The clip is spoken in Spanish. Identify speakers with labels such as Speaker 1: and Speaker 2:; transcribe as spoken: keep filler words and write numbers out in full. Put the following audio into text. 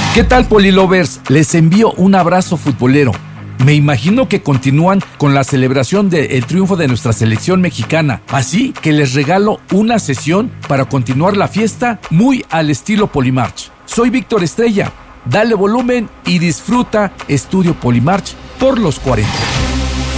Speaker 1: ¿Qué tal, Polilovers? Les envío un abrazo futbolero. Me imagino que continúan con la celebración del triunfo de nuestra selección mexicana, así que les regalo una sesión para continuar la fiesta muy al estilo Polimarch. Soy Víctor Estrella, dale volumen y disfruta Estudio Polimarch por los cuarenta.